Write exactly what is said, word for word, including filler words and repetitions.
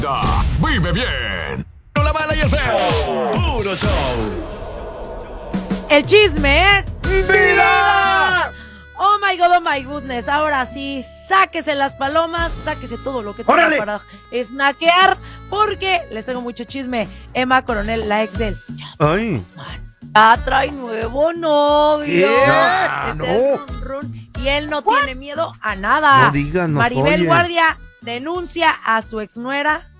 Vive bien. La mala y el feo. Puro show. El chisme es ¡Vida! Oh my God, oh my goodness. Ahora sí, sáquese las palomas, sáquese todo lo que tenga ¡Órale! para snackear, porque les tengo mucho chisme. Emma Coronel, la ex del Ay. ya trae nuevo novio. ¿Qué? Este No. es Run Run, y él no tiene miedo a nada. No digas, no Maribel oye. Guardia denuncia a su exnuera